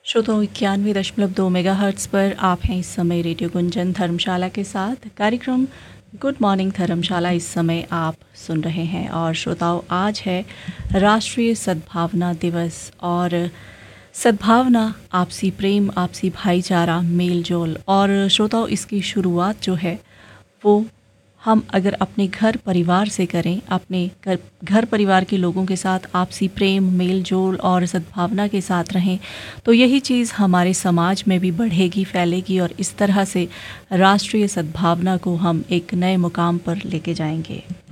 श्रोताओं 91.2 मेगाहर्ट्ज़ पर आप हैं इस समय रेडियो गुंजन धर्मशाला के साथ। कार्यक्रम गुड मॉर्निंग धर्मशाला इस समय आप सुन रहे हैं। और श्रोताओं, आज है राष्ट्रीय सद्भावना दिवस। और सद्भावना, आपसी प्रेम, आपसी भाईचारा, मेल जोल। और श्रोताओं, इसकी शुरुआत जो है वो हम अगर अपने घर परिवार से करें, अपने घर परिवार के लोगों के साथ आपसी प्रेम, मेल जोल और सद्भावना के साथ रहें, तो यही चीज़ हमारे समाज में भी बढ़ेगी, फैलेगी और इस तरह से राष्ट्रीय सद्भावना को हम एक नए मुकाम पर लेके जाएंगे।